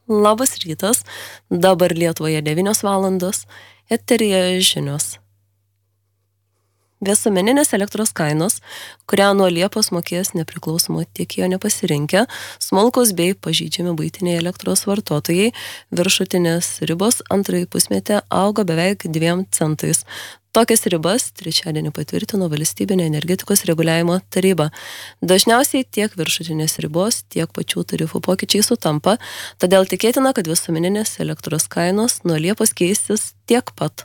Labas rytas, dabar Lietuvoje 9 valandos, eteryje žinios. Visuomeninės elektros kainos, kurią nuo Liepos mokės nepriklausomo tiekėjo nepasirinkę, smulkūs bei pažeidžiami buitiniai elektros vartotojai, viršutinės ribos antrąjį pusmetį augo beveik 2 centais. Tokias ribas trečiadienį patvirtino Valstybinė energetikos reguliavimo taryba. Dažniausiai tiek viršutinės ribos, tiek pačių tarifų pokyčiai sutampa, todėl tikėtina, kad visuomeninės elektros kainos nuo Liepos keisis tiek pat.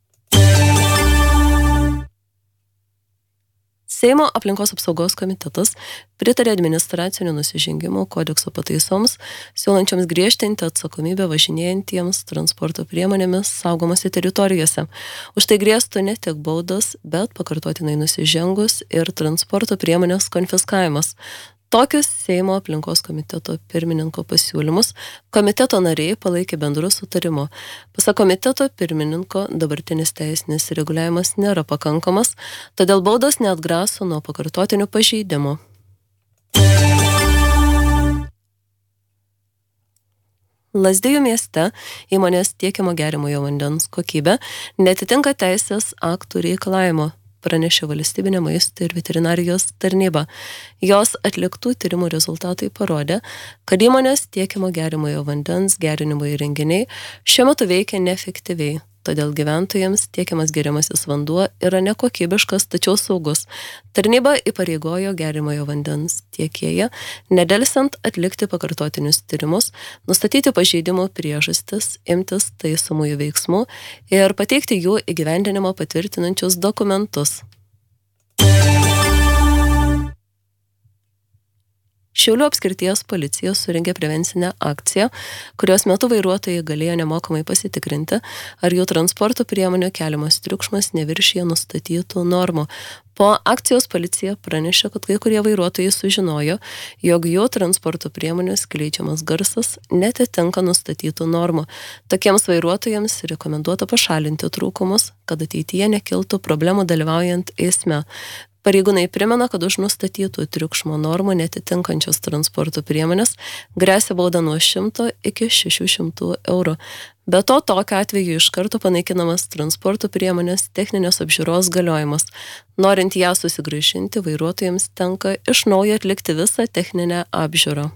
Seimo aplinkos apsaugos komitetas pritarė administracinių nusižengimų kodekso pataisoms, siūlančioms griežtinti atsakomybę važinėjantiems transporto priemonėmis saugomose teritorijose. Už tai grėstų ne tik baudos, bet pakartotinai nusižengus ir transporto priemonės konfiskavimas. Tokius Seimo aplinkos komiteto pirmininko pasiūlymus komiteto nariai palaikė bendru sutarimu. Pasak komiteto pirmininko, dabartinis teisinis reguliavimas nėra pakankamas, todėl baudos neatgraso nuo pakartotinių pažeidimų. Lazdijų mieste įmonės tiekiamo geriamojo vandens kokybė neatitinka teisės aktų reikalavimo, pranešė Valstybinė maisto ir veterinarijos tarnyba. Jos atliktų tyrimų rezultatai parodė, kad įmonės tiekiamo geriamojo vandens gerinimo įrenginiai šiuo metu veikia neefektyviai. Todėl gyventojams tiekiamas geriamasis vanduo yra nekokybiškas, tačiau saugus. Tarnyba įpareigojo geriamojo vandens tiekėją nedelsiant atlikti pakartotinius tyrimus, nustatyti pažeidimo priežastis, imtis taisomųjų veiksmų ir pateikti jų įgyvendinimą patvirtinančius dokumentus. Šiaulių apskrities policija surengė prevencinę akciją, kurios metu vairuotojai galėjo nemokamai pasitikrinti, ar jų transporto priemonių keliamas triukšmas neviršija nustatytų normų. Po akcijos policija pranešė, kad kai kurie vairuotojai sužinojo, jog jų transporto priemonės skleidžiamas garsas neatitinka nustatytų normų. Tokiems vairuotojams rekomenduota pašalinti trūkumus, kad ateityje nekiltų problemų dalyvaujant eisme. Pareigūnai primena, kad už nustatytų triukšmo normų netitinkančios transporto priemonės gresia bauda nuo 100 iki 600 eurų. Be to, tokiu atveju iš karto panaikinamas transporto priemonės techninės apžiūros galiojimas. Norint ją susigrąžinti, vairuotojams tenka iš naujo atlikti visą techninę apžiūrą.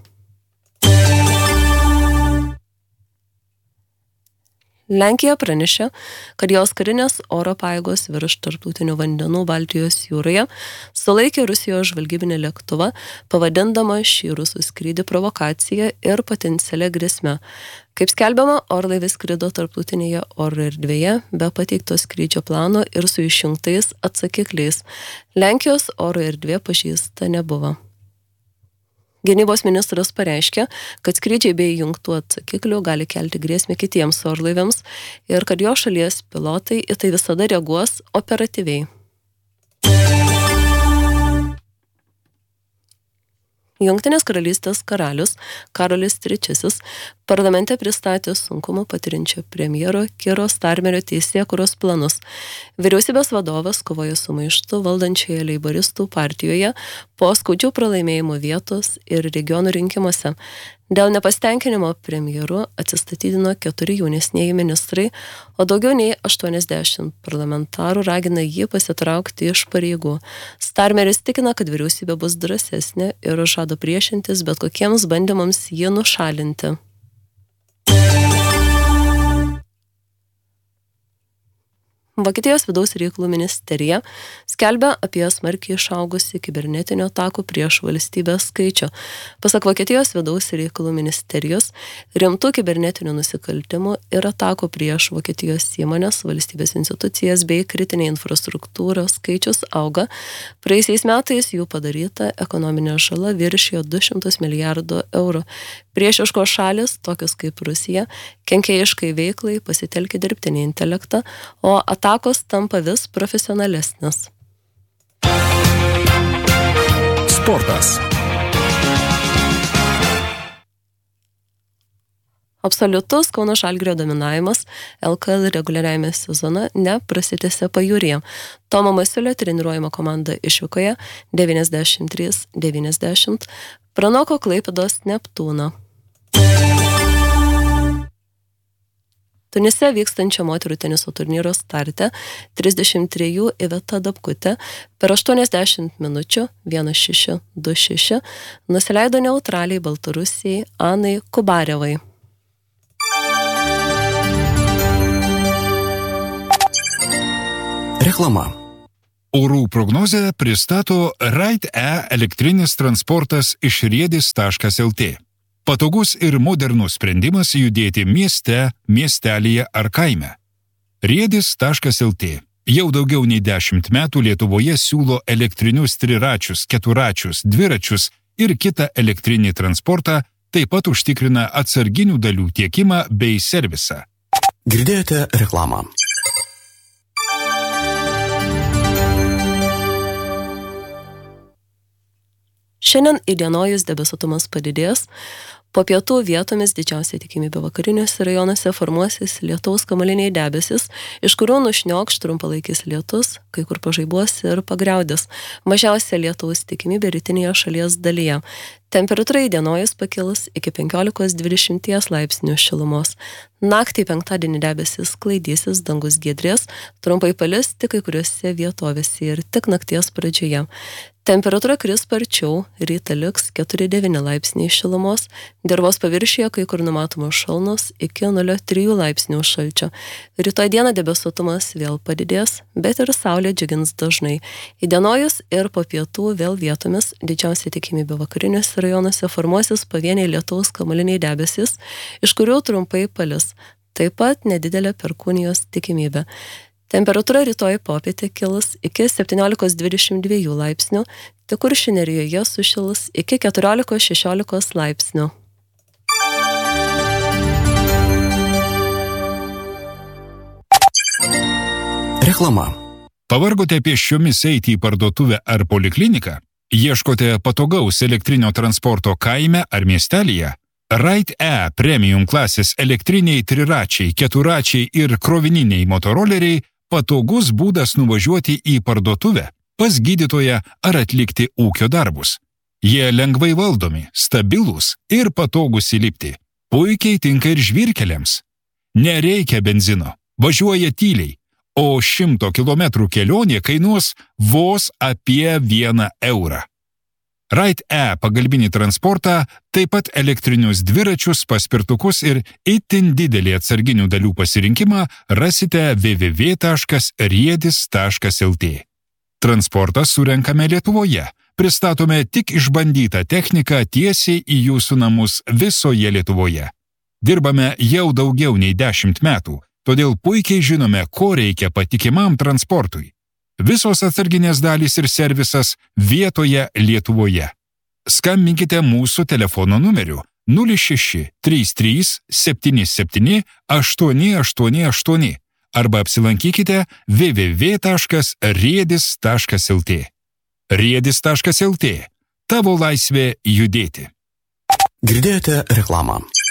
Lenkija pranešė, kad jos karinės oro pajėgos virš tarptautinių vandenų Baltijos jūroje sulaikė Rusijos žvalgybinį lėktuvą, pavadindama šį rusų skrydį provokacija ir potencialia grėsme. Kaip skelbiama, orlaivis skrido tarptautinėje oro erdvėje be pateikto skrydžio plano ir su išjungtais atsakikliais. Lenkijos oro erdvė pažeista nebuvo. Gynybos ministras pareiškė, kad skrydžiai bei įjungtų atsakiklių gali kelti grėsmę kitiems orlaiviams ir kad jo šalies pilotai į tai visada reaguos operatyviai. Jungtinės karalystės karalius Karolis III parlamente pristatė sunkumų patiriančio premjero Kiro Starmerio teisėkūros planus. Vyriausybės vadovas kovoja su maištu valdančioje leiboristų partijoje po skaudžių pralaimėjimų vietos ir regionų rinkimuose. Dėl nepasitenkinimo premjeru atsistatydino 4 jaunesnieji ministrai, o daugiau nei 80 parlamentarų ragina jį pasitraukti iš pareigų. Starmeris tikina, kad vyriausybė bus drąsesnė ir žada priešintis bet kokiems bandymams jį nušalinti. Vokietijos vidaus reikalų ministerija skelbia apie smarkiai išaugusį kibernetinio atakų prieš valstybę skaičių. Pasak Vokietijos vidaus reikalų ministerijos, rimtų kibernetinių nusikaltimų ir atakų prieš Vokietijos įmonės, valstybės institucijas bei kritinę infrastruktūrą skaičius auga. Praėjusiais metais jų padaryta ekonominė žala viršijo 200 milijardų eurų. Priešiškos šalys, tokios kaip Rusija, kenkėjiškai veiklai pasitelkia dirbtinį intelektą, o atakos tampa vis profesionalesnės. Sportas. Absoliutus Kauno Žalgirio dominavimas LKL reguliariajame sezone neprasitęsė pajūryje. Tomo Masiulio treniruojama komanda išvykoje 93-90 pranoko Klaipėdos Neptūną. Tunise vykstančio moterų teniso turnyro starte 33 Iveta Dabkutė per 80 minučių 1-6, 2-6 nusileido neutraliai Baltarusijai Anai Kubarevai. Reklama. Orų prognozę pristato Ride-E elektrinis transportas iš riedis.lt. Patogus ir modernus sprendimas judėti mieste, miestelyje ar kaime. Riedis.lt. Jau daugiau nei 10 metų Lietuvoje siūlo elektrinius triračius, keturačius, dviračius ir kitą elektrinį transportą, taip pat užtikrina atsarginių dalių tiekimą bei servisą. Girdėjote reklamą. Šiandien įdienojus debesuotumas padidės, po pietų vietomis didžiausia tikimybė vakariniuose rajonuose formuosis lietaus kamuoliniai debesis, iš kurių nušniokš trumpalaikis lietus, kai kur pažaibuos ir pagriaudės. Mažiausia lietaus tikimybė rytinėje šalies dalyje. Temperatūra įdienojus pakils iki 15-20 laipsnių šilumos. Naktį penktadienį debesis sklaidysis, dangus giedrės, trumpai palis tik kai kuriuose vietovėse ir tik nakties pradžioje. Temperatūra kris sparčiau, rytą liks 4-9 laipsniai šilumos, dirvos paviršiuje kai kur numatomos šalnos iki 0,3 laipsnių šalčio. Rytoj dieną debesuotumas vėl padidės, bet ir saulė džiugins dažnai. Įdienojus ir po pietų vėl vietomis didžiausia tikimybė vakariniuose rajonuose formuosis pavieniai lietaus kamuoliniai debesis, iš kurių trumpai palis. Taip pat nedidelė perkūnijos tikimybė. Temperatūra rytoj popietę kils iki 17-22 laipsnių, tik Kuršių nerijoje sušils iki 14-16 laipsnių. Reklama. Pavargote pėsčiomis eiti į parduotuvę ar polikliniką? Ieškote patogaus elektrinio transporto kaime ar miestelyje? Ride-E premium klasės elektriniai triračiai, keturačiai ir krovininiai motoroleriai patogus būdas nuvažiuoti į parduotuvę, pas gydytoją ar atlikti ūkio darbus. Jie lengvai valdomi, stabilūs ir patogus įlipti. Puikiai tinka ir žvyrkeliams. Nereikia benzino, važiuoja tyliai, o 100 km kelionė kainuos vos apie 1 eurą. Ride-E pagalbinį transportą, taip pat elektrinius dviračius, paspirtukus ir itin didelį atsarginių dalių pasirinkimą rasite www.riedis.lt. Transportą surenkame Lietuvoje, pristatome tik išbandytą techniką tiesiai į jūsų namus visoje Lietuvoje. Dirbame jau daugiau nei 10 metų, todėl puikiai žinome, ko reikia patikimam transportui. Visos atsarginės dalys ir servisas vietoje Lietuvoje. Skambinkite mūsų telefono numeriu 06 33 77 888 arba apsilankykite www.riedis.lt. Riedis.lt. Tavo laisvė judėti. Girdėjote reklamą.